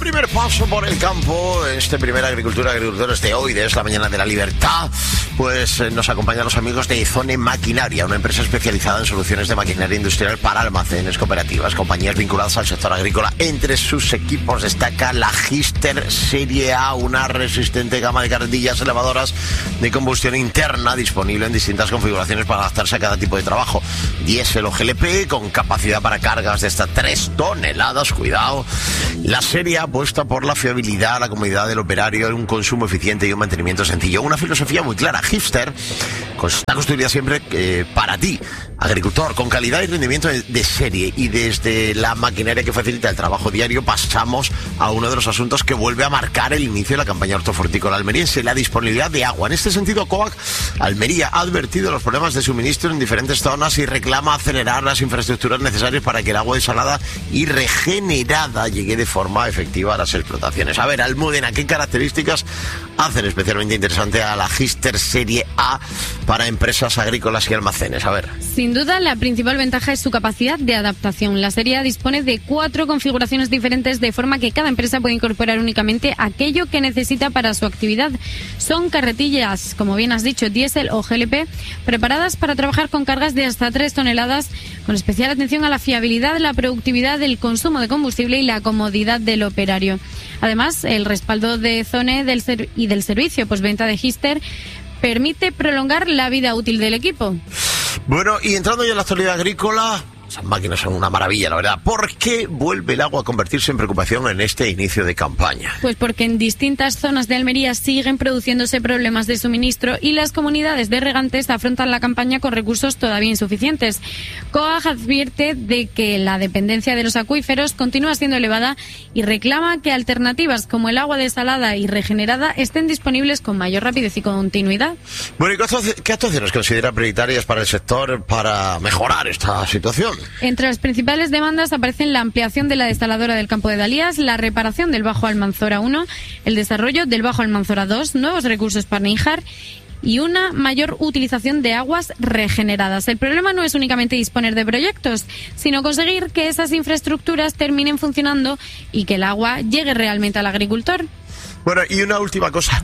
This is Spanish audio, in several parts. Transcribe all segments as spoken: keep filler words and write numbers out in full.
primer paso por el campo, este primer Agricultura Agricultores de hoy, de esta mañana de la libertad, pues eh, nos acompañan los amigos de Ezone Maquinaria, una empresa especializada en soluciones de maquinaria industrial para almacenes, cooperativas, compañías vinculadas al sector agrícola. Entre sus equipos destaca la Gister Serie A, una resistente gama de carretillas elevadoras de combustión interna disponible en distintas configuraciones para adaptarse a cada tipo de trabajo. Diésel o G L P con capacidad para cargas de hasta tres toneladas, cuidado. La serie apuesta por la fiabilidad, la comodidad del operario, un consumo eficiente y un mantenimiento sencillo. Una filosofía muy clara. Gister está construida siempre eh, para ti, agricultor, con calidad y rendimiento de, de serie. Y desde la maquinaria que facilita el trabajo diario pasamos a uno de los asuntos que vuelve a marcar el inicio de la campaña hortofrutícola almeriense, la disponibilidad de agua. En este sentido, COAC Almería ha advertido los problemas de suministro en diferentes zonas y reclama acelerar las infraestructuras necesarias para que el agua desalada y regenerada llegue de forma efectiva a las explotaciones. A ver, Almudena, ¿qué características hacen especialmente interesante a la Gister Serie A para empresas agrícolas y almacenes? A ver. Sin duda, la principal ventaja es su capacidad de adaptación. La serie A dispone de cuatro configuraciones diferentes, de forma que cada empresa puede incorporar únicamente aquello que necesita para su actividad. Son carretillas, como bien has dicho, diésel o G L P, preparadas para trabajar con cargas de hasta tres toneladas, con especial atención a la fiabilidad, la productividad, el consumo de combustible y la comodidad del operario. Además, el respaldo de Ezone del ser- y del servicio postventa de Gister permite prolongar la vida útil del equipo. Bueno, y entrando ya en la actualidad agrícola, esas máquinas son una maravilla, la verdad. ¿Por qué vuelve el agua a convertirse en preocupación en este inicio de campaña? Pues porque en distintas zonas de Almería siguen produciéndose problemas de suministro y las comunidades de regantes afrontan la campaña con recursos todavía insuficientes. COAG advierte de que la dependencia de los acuíferos continúa siendo elevada y reclama que alternativas como el agua desalada y regenerada estén disponibles con mayor rapidez y continuidad. Bueno, ¿y qué actuaciones considera prioritarias para el sector para mejorar esta situación? Entre las principales demandas aparecen la ampliación de la desaladora del Campo de Dalías, la reparación del Bajo Almanzora uno, el desarrollo del Bajo Almanzora dos, nuevos recursos para Níjar y una mayor utilización de aguas regeneradas. El problema no es únicamente disponer de proyectos, sino conseguir que esas infraestructuras terminen funcionando y que el agua llegue realmente al agricultor. Bueno, y una última cosa.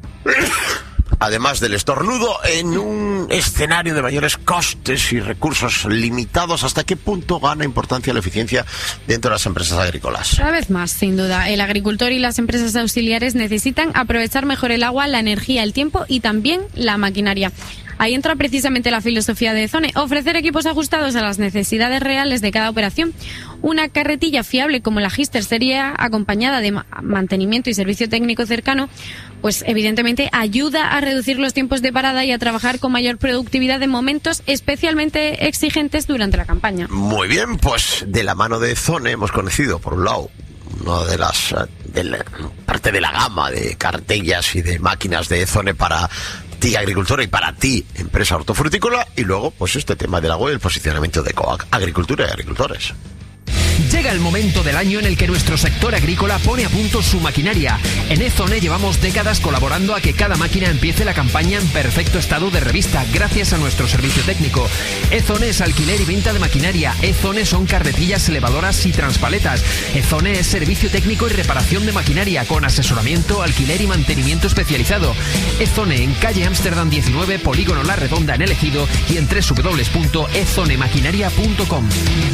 Además del estornudo, en un escenario de mayores costes y recursos limitados, ¿hasta qué punto gana importancia la eficiencia dentro de las empresas agrícolas? Cada vez más, sin duda. El agricultor y las empresas auxiliares necesitan aprovechar mejor el agua, la energía, el tiempo y también la maquinaria. Ahí entra precisamente la filosofía de Ezone, ofrecer equipos ajustados a las necesidades reales de cada operación. Una carretilla fiable como la Gister Serie A, acompañada de ma- mantenimiento y servicio técnico cercano, pues evidentemente ayuda a reducir los tiempos de parada y a trabajar con mayor productividad en momentos especialmente exigentes durante la campaña. Muy bien, pues de la mano de Ezone hemos conocido, por un lado, una de las de la, parte de la gama de carretillas y de máquinas de Ezone para ti, agricultora, y para ti, empresa hortofrutícola, y luego, pues este tema del agua y el posicionamiento de COAC, agricultura y agricultores. Llega el momento del año en el que nuestro sector agrícola pone a punto su maquinaria. En Ezone llevamos décadas colaborando a que cada máquina empiece la campaña en perfecto estado de revista, gracias a nuestro servicio técnico. Ezone es alquiler y venta de maquinaria. Ezone son carretillas elevadoras y transpaletas. Ezone es servicio técnico y reparación de maquinaria con asesoramiento, alquiler y mantenimiento especializado. Ezone en calle Ámsterdam diecinueve, Polígono La Redonda en El Ejido y en doble u doble u doble u punto ezone maquinaria punto com.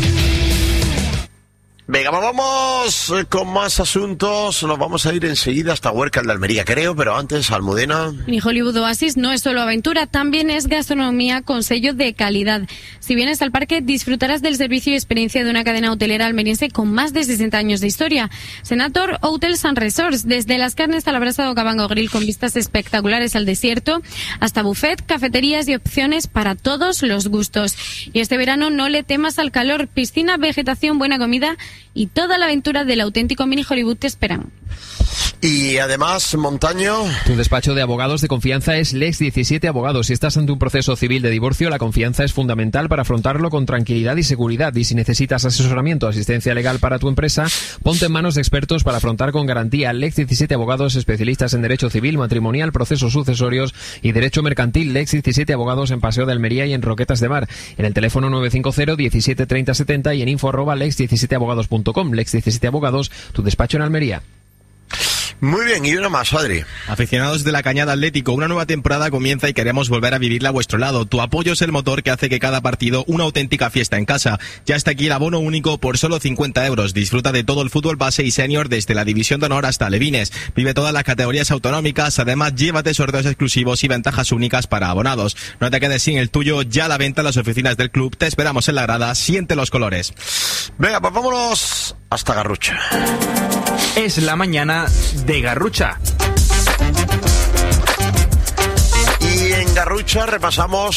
Venga, vamos con más asuntos. Nos vamos a ir enseguida hasta Huércal de Almería, creo, pero antes, Almudena. Mi Hollywood Oasis no es solo aventura, también es gastronomía con sello de calidad. Si vienes al parque, disfrutarás del servicio y experiencia de una cadena hotelera almeriense con más de sesenta años de historia. Senator Hotels and Resorts, desde las carnes a la brasa de Okavango Grill con vistas espectaculares al desierto, hasta buffet, cafeterías y opciones para todos los gustos. Y este verano no le temas al calor, piscina, vegetación, buena comida y toda la aventura del auténtico mini Hollywood te esperan. Y además, Montaño... Tu despacho de abogados de confianza es Lex diecisiete Abogados. Si estás ante un proceso civil de divorcio, la confianza es fundamental para afrontarlo con tranquilidad y seguridad. Y si necesitas asesoramiento o asistencia legal para tu empresa, ponte en manos de expertos para afrontar con garantía. Lex diecisiete Abogados, especialistas en derecho civil, matrimonial, procesos sucesorios y derecho mercantil. Lex diecisiete Abogados en Paseo de Almería y en Roquetas de Mar. En el teléfono nueve cinco cero, diecisiete, treinta, setenta y en info arroba lex diecisiete abogados punto com. Lex diecisiete Abogados, tu despacho en Almería. Muy bien, y una más, Adri. Aficionados de la Cañada Atlético, una nueva temporada comienza y queremos volver a vivirla a vuestro lado. Tu apoyo es el motor que hace que cada partido una auténtica fiesta en casa. Ya está aquí el abono único por solo cincuenta euros. Disfruta de todo el fútbol base y senior desde la División de Honor hasta Levines. Vive todas las categorías autonómicas. Además, llévate sorteos exclusivos y ventajas únicas para abonados. No te quedes sin el tuyo, ya a la venta en las oficinas del club. Te esperamos en la grada. Siente los colores. Venga, pues vámonos hasta Garrucha. Es la mañana de Garrucha. Y en Garrucha repasamos